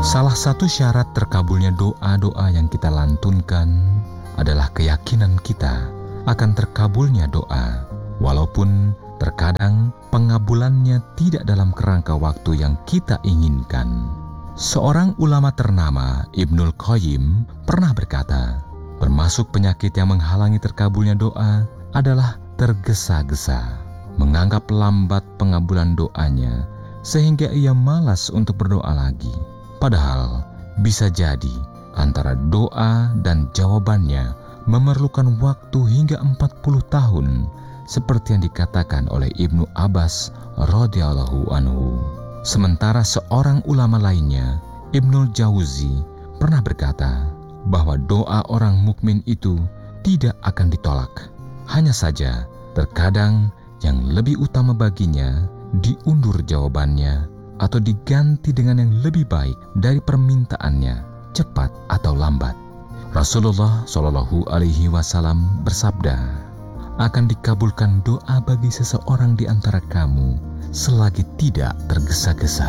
Salah satu syarat terkabulnya doa-doa yang kita lantunkan adalah keyakinan kita akan terkabulnya doa, walaupun terkadang pengabulannya tidak dalam kerangka waktu yang kita inginkan. Seorang ulama ternama, Ibnul Qayyim, pernah berkata, termasuk penyakit yang menghalangi terkabulnya doa adalah tergesa-gesa, menganggap lambat pengabulan doanya sehingga ia malas untuk berdoa lagi. Padahal bisa jadi antara doa dan jawabannya memerlukan waktu hingga 40 tahun, seperti yang dikatakan oleh Ibnu Abbas radhiyallahu anhu. Sementara seorang ulama lainnya, Ibnul Jauzi, pernah berkata bahwa doa orang mukmin itu tidak akan ditolak. Hanya saja terkadang yang lebih utama baginya diundur jawabannya atau diganti dengan yang lebih baik dari permintaannya, cepat atau lambat. Rasulullah Shallallahu Alaihi Wasallam bersabda, akan dikabulkan doa bagi seseorang di antara kamu selagi tidak tergesa-gesa.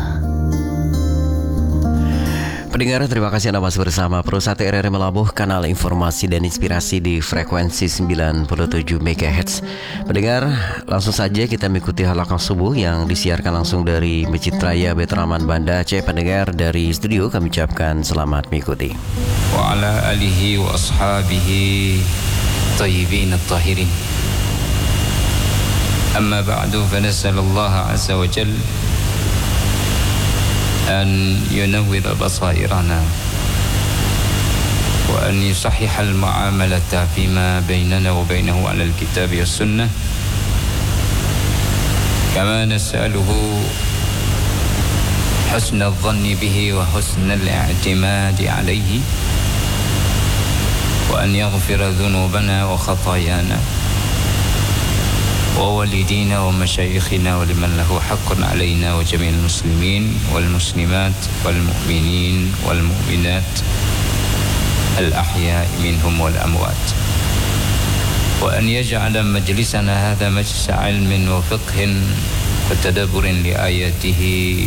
Pendengar, terima kasih Anda masih bersama Pro 1 RRI Melabuh, kanal informasi dan inspirasi di frekuensi 97 MHz. Pendengar, langsung saja kita mengikuti halaqah subuh yang disiarkan langsung dari Masjid Raya Baitur Rahman Banda Aceh. Pendengar, dari studio kami ucapkan selamat mengikuti. Wa ala alihi wa ashabihi tayyibin at-tahirin. Amma ba'du, fa nas'alullaha azza wa jalla أن ينور بصائرنا وأن يصحح المعاملة فيما بيننا وبينه على الكتاب والسنة كما نسأله حسن الظن به وحسن الاعتماد عليه وأن يغفر ذنوبنا وخطايانا ووالدينا ومشايخنا ولمن له حق علينا وجميع المسلمين والمسلمات والمؤمنين والمؤمنات الأحياء منهم والأموات وأن يجعل مجلسنا هذا مجلس علم وفقه وتدبر لآياته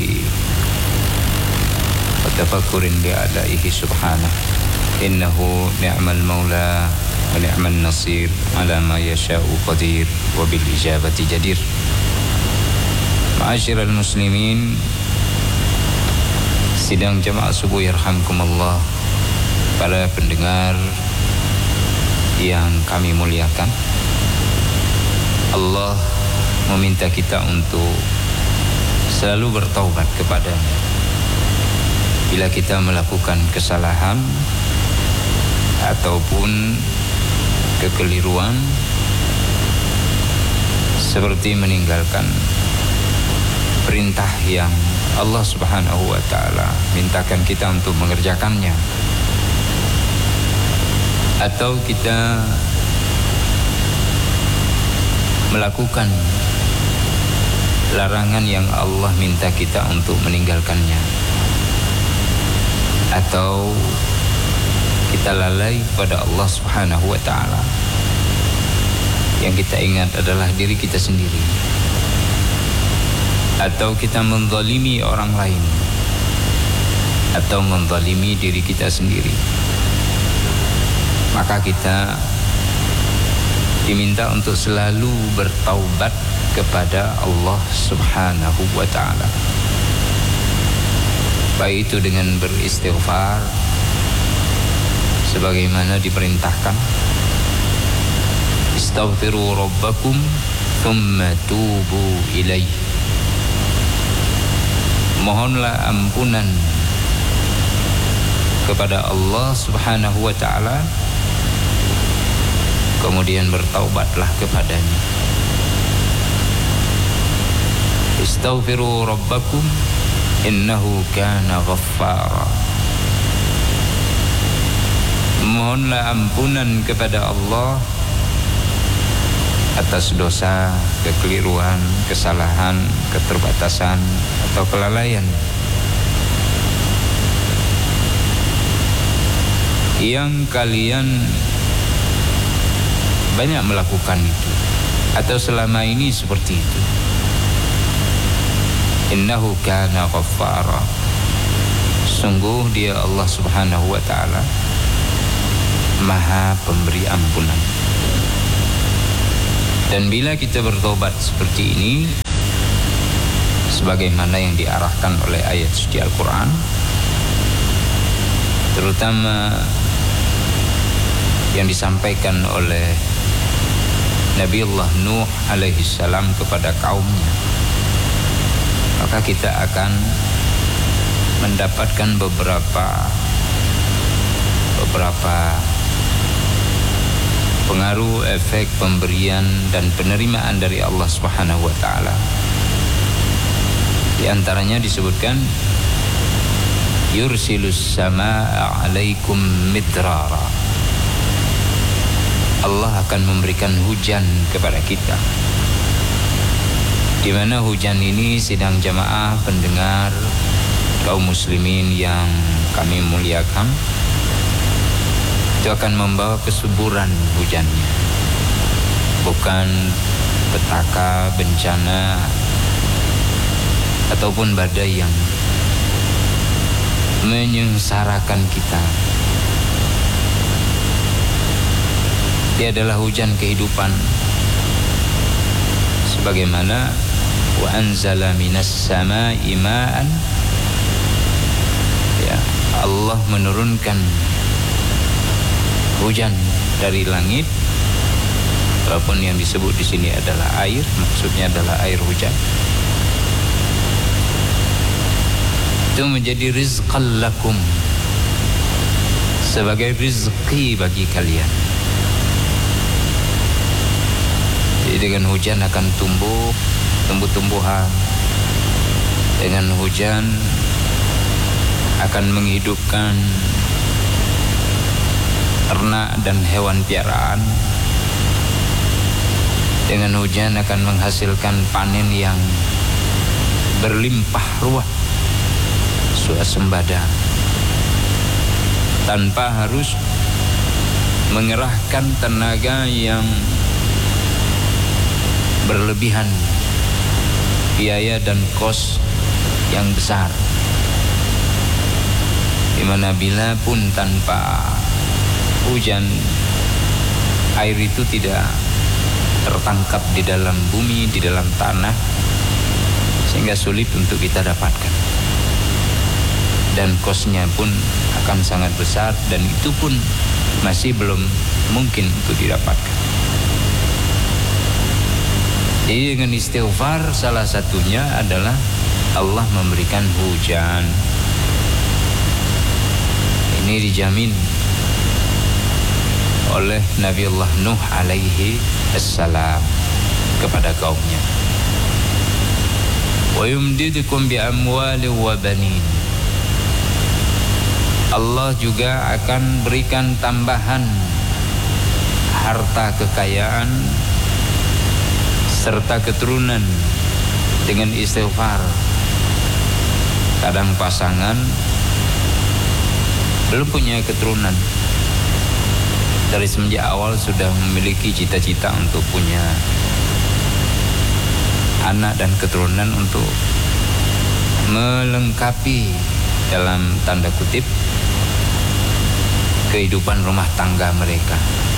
وتفكر لآلائه سبحانه إنه نعم المولى ونعم النصير على ما يشاء قدير وبالإجابة جدير. معاشر المسلمين, sidang jamaah subuh yarhamkumullah, para pendengar yang kami muliakan, Allah meminta kita untuk selalu bertaubat kepada-Nya bila kita melakukan kesalahan ataupun kekeliruan, seperti meninggalkan perintah yang Allah Subhanahu wa Ta'ala mintakan kita untuk mengerjakannya, atau kita melakukan larangan yang Allah minta kita untuk meninggalkannya, atau kita lalai pada Allah Subhanahu wa Ta'ala. Yang kita ingat adalah diri kita sendiri, atau kita menzalimi orang lain, atau menzalimi diri kita sendiri, maka kita diminta untuk selalu bertaubat kepada Allah Subhanahu wa Ta'ala, baik itu dengan beristighfar sebagaimana diperintahkan, istaghfiru rabbakum thumma tubu ilaih, mohonlah ampunan kepada Allah Subhanahu wa Ta'ala, kemudian bertaubatlah kepadanya. Istaghfiru rabbakum innahu kana ghaffara, mohonlah ampunan kepada Allah atas dosa, kekeliruan, kesalahan, keterbatasan atau kelalaian yang kalian banyak melakukan itu atau selama ini seperti itu. Innahu kana ghaffara, Sungguh Dia Allah Subhanahu wa ta'ala Maha pemberi ampunan. Dan bila kita bertobat seperti ini, sebagaimana yang diarahkan oleh ayat suci Al-Quran, terutama yang disampaikan oleh Nabiullah Nuh alaihi salam kepada kaumnya, maka kita akan mendapatkan beberapa pengaruh, efek pemberian dan penerimaan dari Allah Subhanahu wa ta'ala. Di antaranya disebutkan yursilus samaa 'alaikum midrara. Allah akan memberikan hujan kepada kita, di mana hujan ini sidang jamaah pendengar kaum muslimin yang kami muliakan, itu akan membawa kesuburan hujannya, bukan petaka, bencana ataupun badai yang menyengsarakan kita. Dia adalah hujan kehidupan, sebagaimana wa anzala minas samaa'i ma'an, ya, Allah menurunkan hujan dari langit. Walaupun yang disebut di sini adalah air, maksudnya adalah air hujan. Itu menjadi rizqan lakum, sebagai rizki bagi kalian. Jadi dengan hujan akan tumbuh tumbuh-tumbuhan. Dengan hujan akan menghidupkan ternak dan hewan piaraan. Dengan hujan akan menghasilkan panen yang berlimpah ruah, swasembada, tanpa harus mengerahkan tenaga yang berlebihan, biaya dan kos yang besar. Dimana bila pun tanpa hujan, air itu tidak tertangkap di dalam bumi, di dalam tanah, sehingga sulit untuk kita dapatkan. Dan kosnya pun akan sangat besar, dan itu pun masih belum mungkin untuk didapatkan. Jadi dengan istighfar salah satunya adalah Allah memberikan hujan. Ini dijamin oleh Nabiullah Nuh alaihi assalam kepada kaumnya. Wa yumdidukum bi amwali wa banin. Allah juga akan berikan tambahan harta kekayaan serta keturunan dengan istighfar. Kadang pasangan belum punya keturunan, dari semenjak awal sudah memiliki cita-cita untuk punya anak dan keturunan untuk melengkapi dalam tanda kutip kehidupan rumah tangga mereka.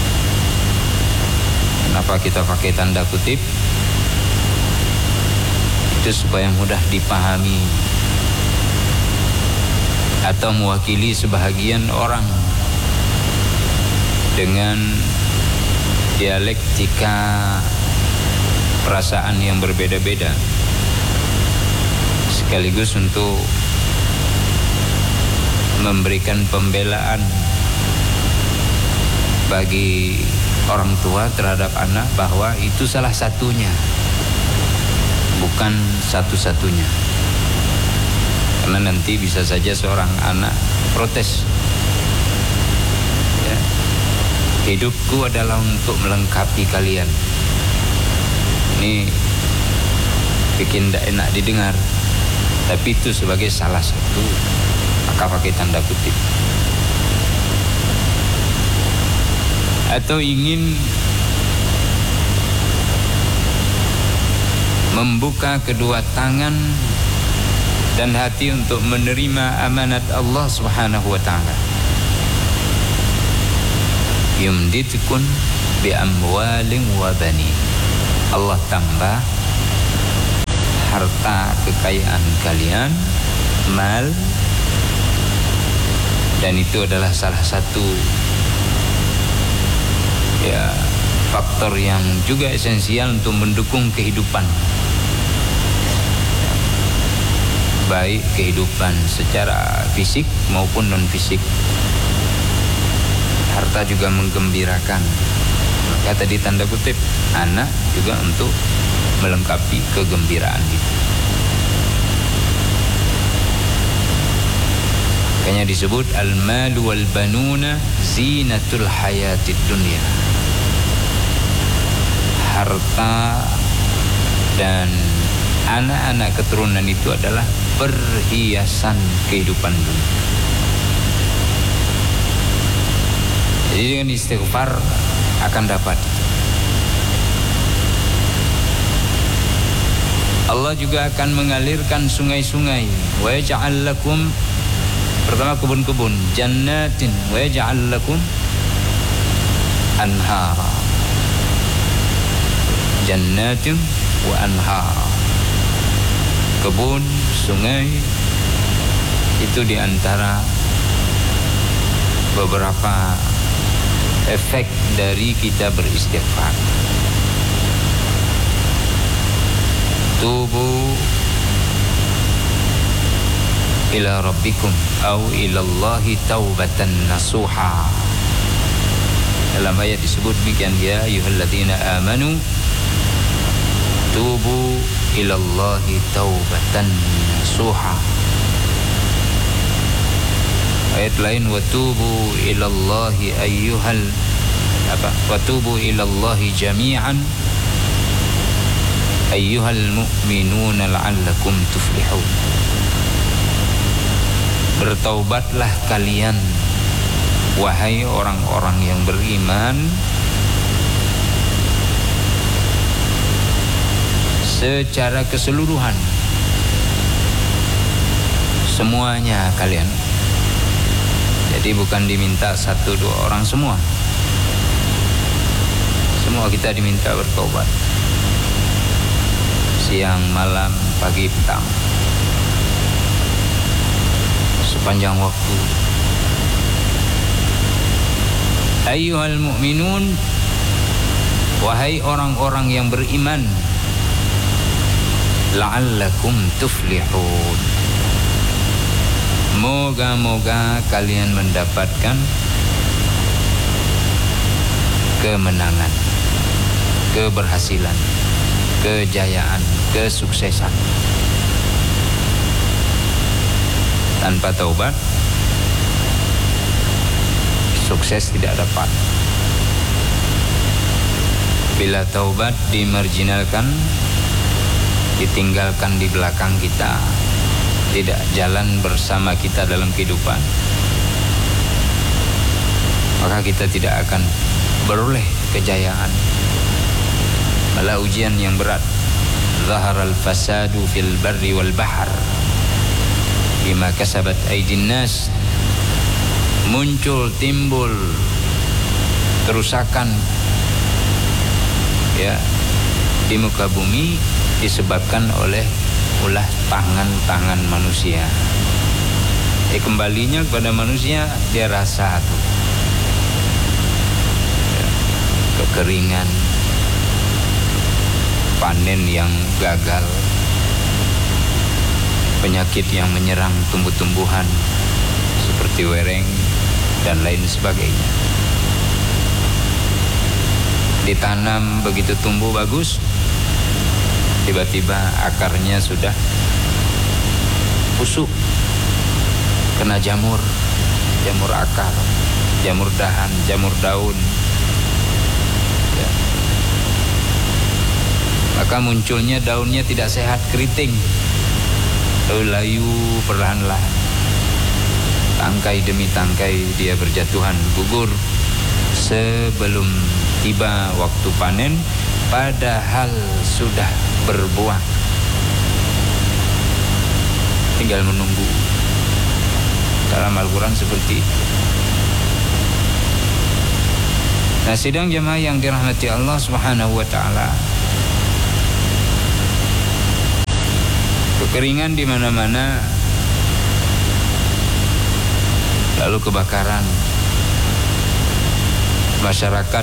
Kenapa kita pakai tanda kutip? Itu supaya mudah dipahami atau mewakili sebahagian orang dengan dialektika perasaan yang berbeda-beda, sekaligus untuk memberikan pembelaan bagi orang tua terhadap anak bahwa itu salah satunya, bukan satu-satunya. Karena nanti bisa saja seorang anak protes, ya, hidupku adalah untuk melengkapi kalian. Ini bikin tidak enak didengar, tapi itu sebagai salah satu, maka pakai tanda kutip. Atau ingin membuka kedua tangan dan hati untuk menerima amanat Allah Subhanahu wa taala. Yumditkum bi amwalin wa banin. Allah tambah harta kekayaan kalian, mal, dan itu adalah salah satu faktor yang juga esensial untuk mendukung kehidupan, baik kehidupan secara fisik maupun non fisik. Harta juga menggembirakan, maka tadi tanda kutip anak juga untuk melengkapi kegembiraan itu. Makanya disebut al-malu wal banuna zinatul hayatid dunya. Harta dan anak-anak keturunan itu adalah perhiasan kehidupan dunia. Jadi dengan istighfar akan dapat. Allah juga akan mengalirkan sungai-sungai. Wa yaj'al lakum, pertama kebun-kebun, jannatin wa yaj'al lakum anhara. Jannatin wa anhara. Kebun, sungai, itu diantara beberapa efek dari kita beristighfar. Tubu ila rabbikum au ila Allahi taubatan nasuha. Dalam ayat disebut demikian, ya ayyuhalladzina amanu tubu ila Allahi taubatan nasuha. Ayat lain, wa tubu ila Allahi ayyuhal wa tubu ila Allahi jami'an ayyuhal mu'minuna la'allakum tuflihun. Bertaubatlah kalian wahai orang-orang yang beriman secara keseluruhan, semuanya kalian. Jadi bukan diminta satu dua orang, semua kita diminta bertaubat. Siang, malam, pagi, petang, sepanjang waktu. Ayyuhal mu'minun, wahai orang-orang yang beriman, la'allakum tuflihun, moga-moga kalian mendapatkan kemenangan, keberhasilan, kejayaan, kesuksesan. Tanpa taubat, sukses tidak dapat. Bila taubat dimarginalkan, ditinggalkan di belakang kita, tidak jalan bersama kita dalam kehidupan, maka kita tidak akan beroleh kejayaan. Malah ujian yang berat. Zaharal fasadu fil barri wal bahr bima kasabat aydin nas. Muncul, timbul kerusakan di muka bumi disebabkan oleh ulah tangan-tangan manusia. Kembalinya kepada manusia, dia rasa tuh kekeringan, panen yang gagal, penyakit yang menyerang tumbuh-tumbuhan seperti wereng dan lain sebagainya. Ditanam begitu tumbuh bagus, tiba-tiba akarnya sudah busuk, kena jamur akar, jamur dahan, jamur daun. Maka munculnya daunnya tidak sehat, keriting, layu perlahan-lahan. Tangkai demi tangkai dia berjatuhan, gugur sebelum tiba waktu panen, padahal sudah berbuah. tinggal menunggu. Dalam Al-Quran seperti itu. Nah, sidang jemaah yang dirahmati Allah Subhanahu wa taala, kekeringan di mana-mana, lalu kebakaran, masyarakat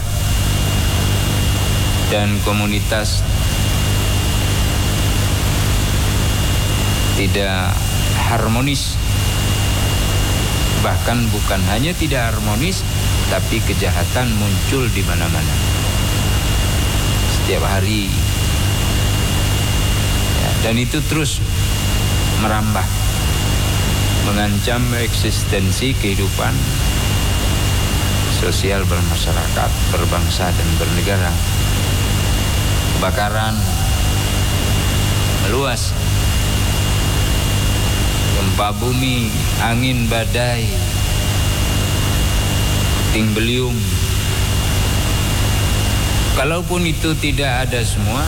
dan komunitas tidak harmonis. Bahkan bukan hanya tidak harmonis, tapi kejahatan muncul di mana-mana. Setiap hari. Ya, dan itu terus merambah, mengancam eksistensi kehidupan sosial bermasyarakat, berbangsa dan bernegara. Kebakaran meluas, gempa bumi, angin badai, puting beliung. Kalaupun itu tidak ada semua,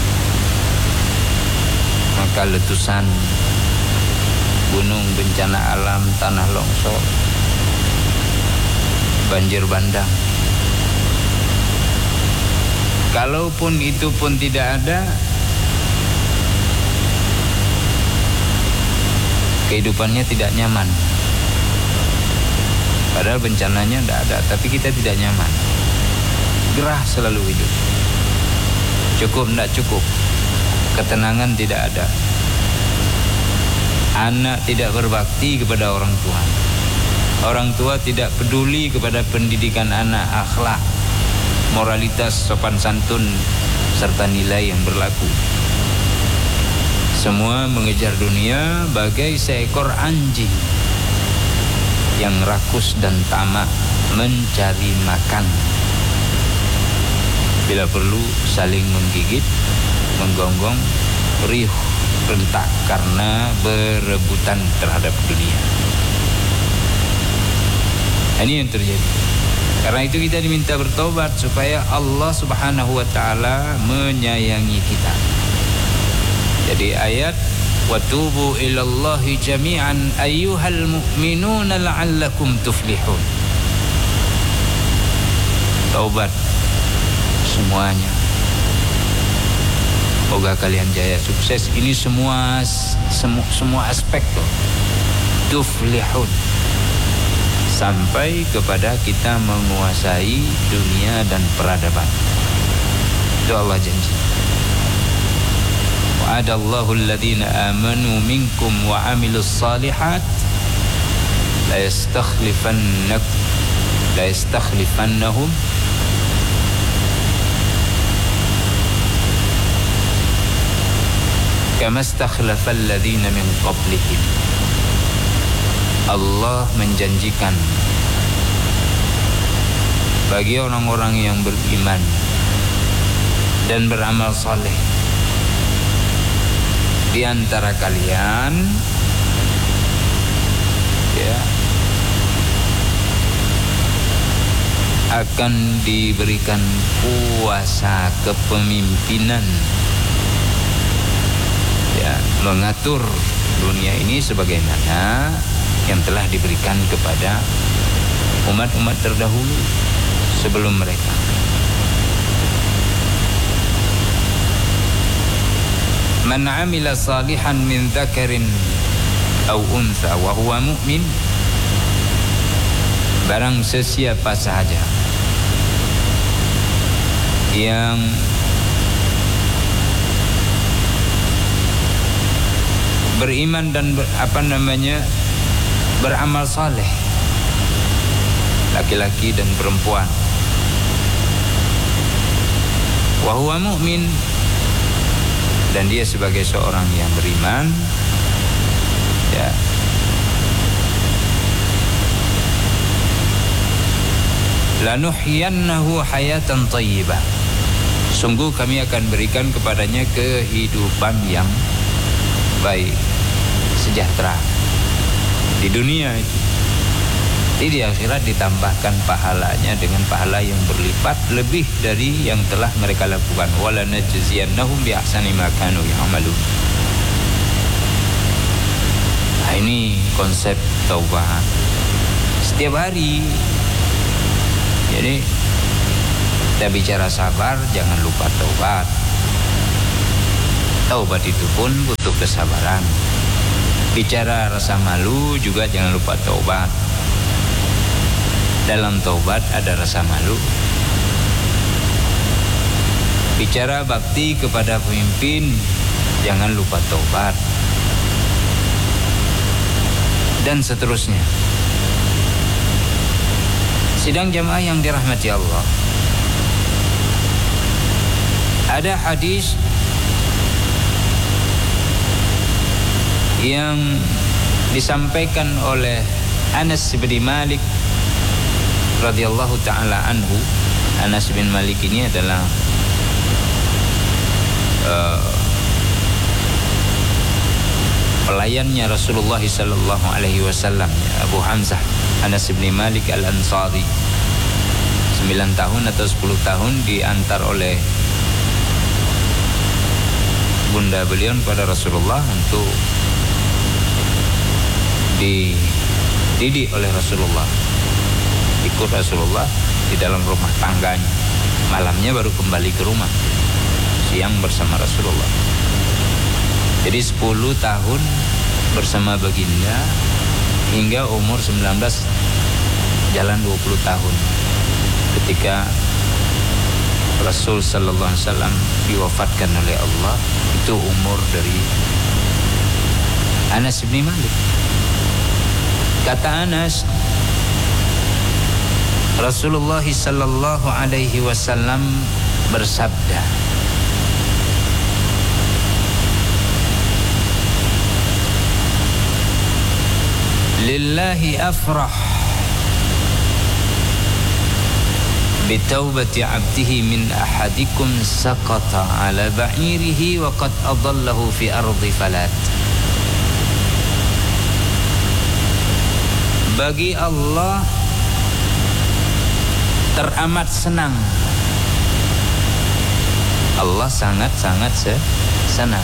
maka letusan gunung, bencana alam, tanah longsor, banjir bandang. Kalaupun itu pun tidak ada, kehidupannya tidak nyaman. Padahal bencananya tidak ada, tapi kita tidak nyaman. Gerah selalu hidup. Cukup tidak cukup. Ketenangan tidak ada. Anak tidak berbakti kepada orang tua. Orang tua tidak peduli kepada pendidikan anak, akhlak, moralitas, sopan santun, serta nilai yang berlaku. Semua mengejar dunia bagai seekor anjing yang rakus dan tamak mencari makan. Bila perlu saling menggigit, menggonggong, riuh, rentak karena berebutan terhadap dunia. Ini yang terjadi. Karena itu kita diminta bertobat supaya Allah Subhanahu wa taala menyayangi kita. Jadi ayat watubu ilallahi jami'an ayyuhal mu'minuna la'allakum tuflihun. Taubat semuanya. Semoga kalian jaya sukses. Ini semua aspek tuh. Tuflihun. Sampai kepada kita menguasai dunia dan peradaban. Itu Allah janji. Wa'adallahu alladhina amanu minkum wa amilus salihat la yastakhlifannahum kama istakhlafal ladzina min qablihim. Allah menjanjikan bagi orang-orang yang beriman dan beramal saleh di antara kalian, ya, akan diberikan kuasa kepemimpinan, ya, mengatur dunia ini sebagaimana yang telah diberikan kepada umat-umat terdahulu sebelum mereka. Man 'amila salihan min dzakarin aw untha wa huwa mu'min, barang sesiapa saja yang beriman dan beramal saleh, laki-laki dan perempuan, wa huwa mu'min, dan dia sebagai seorang yang beriman, ya, lanuhyiyannahu hayatan thayyibah, sungguh kami akan berikan kepadanya kehidupan yang baik, sejahtera di dunia itu. Di akhirat ditambahkan pahalanya dengan pahala yang berlipat lebih dari yang telah mereka lakukan. Wala najziyannahum bi ahsani ma kanu ya'malun. Ini konsep taubat setiap hari. Jadi kita bicara sabar, jangan lupa taubat. Taubat itu pun butuh kesabaran. Bicara rasa malu juga jangan lupa taubat. Dalam taubat ada rasa malu. Bicara bakti kepada pemimpin, jangan lupa taubat. Dan seterusnya. Sidang jamaah yang dirahmati Allah, ada hadis yang disampaikan oleh Anas bin Malik radhiyallahu taala anhu. Anas bin Malik ini adalah pelayannya Rasulullah sallallahu alaihi wasallam, Abu Hamzah Anas bin Malik Al-Ansari. 9 tahun atau 10 tahun diantar oleh bunda beliau kepada Rasulullah untuk dididik oleh Rasulullah, ikut Rasulullah di dalam rumah tangganya. Malamnya baru kembali ke rumah, siang bersama Rasulullah. Jadi 10 tahun bersama baginda hingga umur 19 jalan 20 tahun ketika Rasul sallallahu alaihi wasallam diwafatkan oleh Allah. Itu umur dari Anas bin Malik. Kata Anas, Rasulullah sallallahu alaihi wasallam bersabda, lillahi afrah bitaubati abdihi min ahadikum saqata ala ba'irihi wa qad adallahu fi ardi falat. Bagi Allah teramat senang, Allah sangat-sangat senang.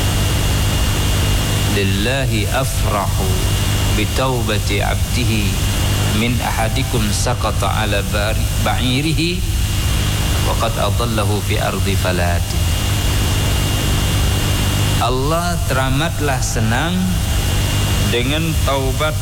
Lillahi afrahu bitaubati abdihi min ahadikum saqata ala ba'irihi wa qad adallahu fi ardi falat. Allah teramatlah senang dengan taubat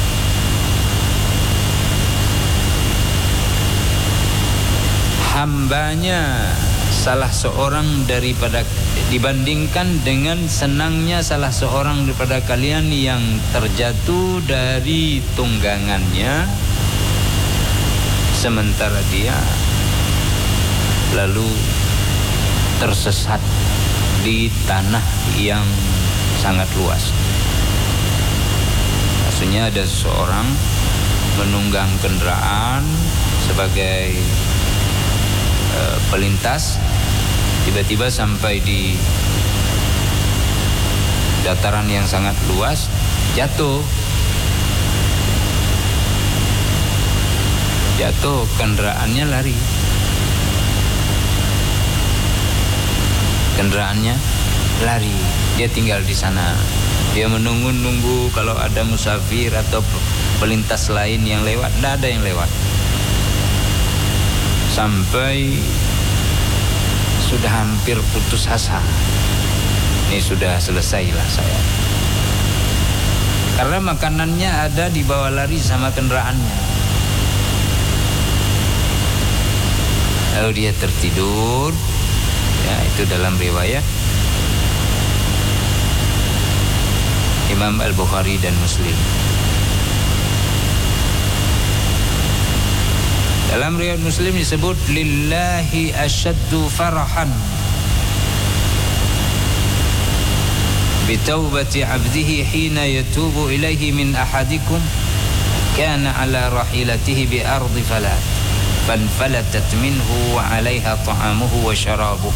hambanya salah seorang daripada, dibandingkan dengan senangnya salah seorang daripada kalian yang terjatuh dari tunggangannya sementara dia lalu tersesat di tanah yang sangat luas. Maksudnya ada seseorang menunggang kendaraan sebagai pelintas, tiba-tiba sampai di dataran yang sangat luas, jatuh, kendaraannya lari, dia tinggal di sana, dia menunggu kalau ada musafir atau pelintas lain yang lewat. Tidak ada yang lewat sampai sudah hampir putus asa. Ini sudah selesailah saya, karena makanannya ada, dibawa lari sama kendaraannya. Lalu dia tertidur, ya, itu dalam riwayat Imam Al-Bukhari dan Muslim. Dalam riwayat Muslim disebut lillahi asyaddu farahan bitaubati abdihi hina yatubu ilaihi min ahadikum kana ala rahilatihi bi ardi falat fanfalatat minhu wa alaiha ta'amuhu wa syarabuh.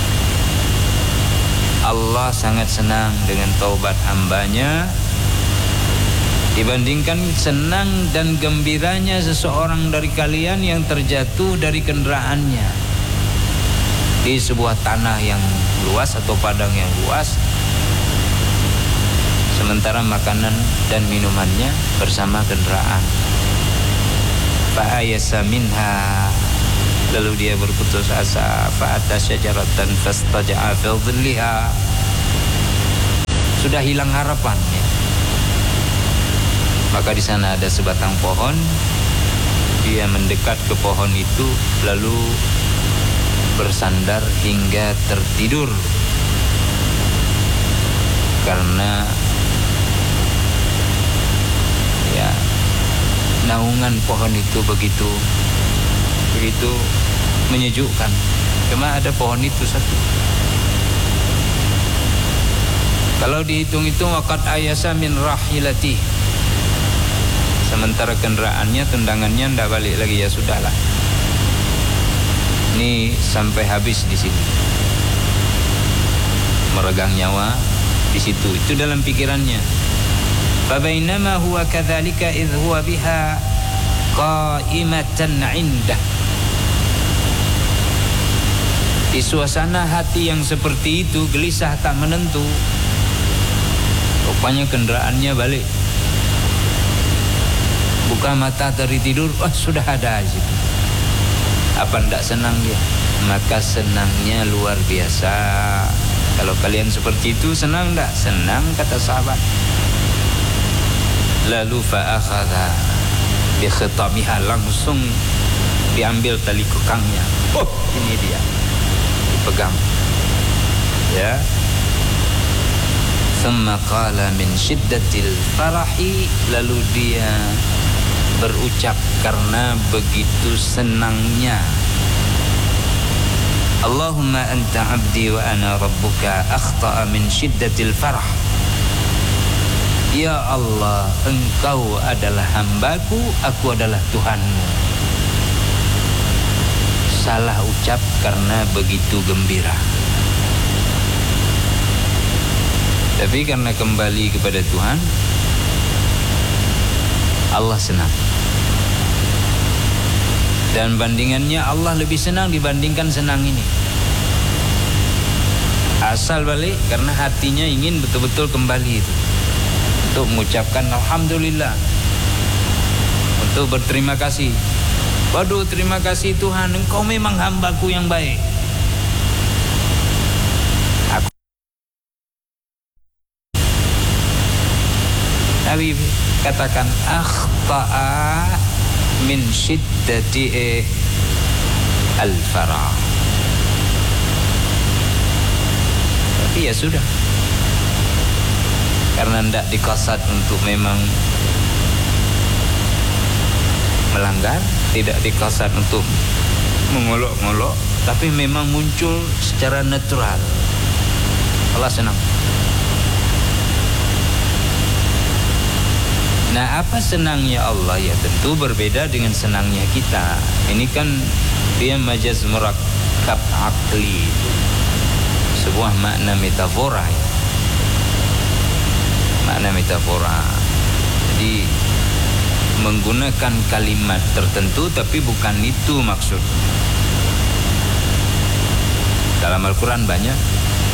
Allah sangat senang dengan taubat hambanya dibandingkan senang dan gembiranya seseorang dari kalian yang terjatuh dari kendaraannya di sebuah tanah yang luas atau padang yang luas sementara makanan dan minumannya bersama kendaraan. Fa'ayasa minha, lalu dia berputus asa. Fa'ata syajaratan fastaja'a fi dhilliha, sudah hilang harapannya. Maka di sana ada sebatang pohon. Dia mendekat ke pohon itu lalu bersandar hingga tertidur, karena ya naungan pohon itu begitu menyejukkan. Cuma ada pohon itu satu. Kalau dihitung-hitung waqad ayasa min rahilati, sementara kendaraannya, tendangannya ndak balik lagi, ya sudahlah. Ini sampai habis di sini. Meregang nyawa di situ. Itu dalam pikirannya. Fabainama huwa kadzalika idh huwa biha qa'imatan 'indah. Di suasana hati yang seperti itu, gelisah tak menentu, rupanya kendaraannya balik. Buka mata dari tidur, sudah ada di situ. Apa ndak senang dia? Maka senangnya luar biasa. Kalau kalian seperti itu, senang ndak? Senang, kata sahabat. Lalu fa'akhadha bi khitamiha, langsung diambil tali kekangnya. Ini dia, dipegang. Ya. Thumma qala min syiddatil farahi, lalu dia berucap karena begitu senangnya, Allahumma anta abdi wa ana rabbuka, akhta'a min syiddatil farah. Ya Allah, engkau adalah hambaku, aku adalah Tuhanmu. Salah ucap karena begitu gembira. Tapi karena kembali kepada Tuhan, Allah senang. Dan bandingannya Allah lebih senang dibandingkan senang ini. Asal balik karena hatinya ingin betul-betul kembali itu, untuk mengucapkan Alhamdulillah, untuk berterima kasih. Waduh, terima kasih Tuhan, engkau memang hambaku yang baik. Nabi katakan akhta'a min syiddati al-farah. Tapi ya sudah, karena tidak dikasat untuk memang melanggar, tidak dikasat untuk mengolok-ngolok, tapi memang muncul secara natural. Allah senang. Nah, apa senangnya Allah? Ya tentu berbeda dengan senangnya kita. Ini kan dia majaz murakkab akli, sebuah makna metafora ya. Makna metafora. Jadi menggunakan kalimat tertentu tapi bukan itu maksud. Dalam Al-Quran banyak.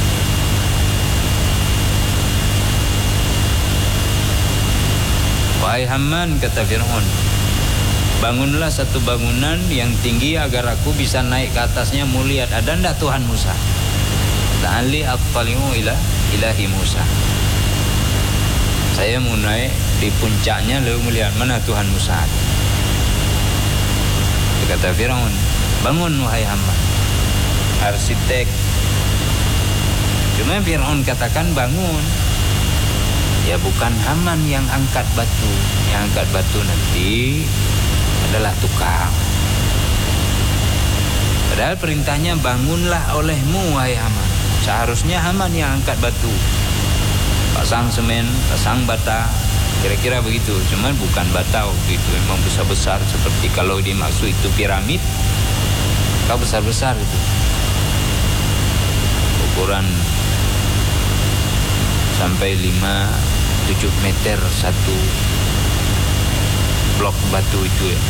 Wahai Haman, kata Fir'aun, bangunlah satu bangunan yang tinggi agar aku bisa naik ke atasnya melihat ada ndak Tuhan Musa. La'alli attali'u ila ilahi Musa. Saya mau naik di puncaknya lalu melihat mana Tuhan Musa. Kata Fir'aun, bangun wahai Haman, arsitek. Cuma Fir'aun katakan bangun. Ya bukan Haman yang angkat batu. Yang angkat batu nanti adalah tukang. Padahal perintahnya bangunlah olehmu wahai Haman. Seharusnya Haman yang angkat batu, pasang semen, pasang bata, kira-kira begitu. Cuman bukan bata waktu itu, memang besar-besar seperti kalau dimaksud itu piramid, kau besar-besar itu. Ukuran sampai 5-7 meter satu blok batu itu ya.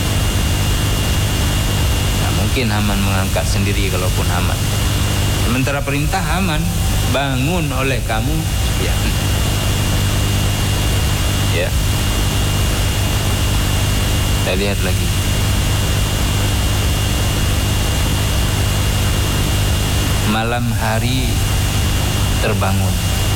Nah, mungkin Haman mengangkat sendiri kalaupun Haman. Sementara perintah Haman, bangun oleh kamu ya. Ya. Kita lihat lagi. Malam hari terbangun.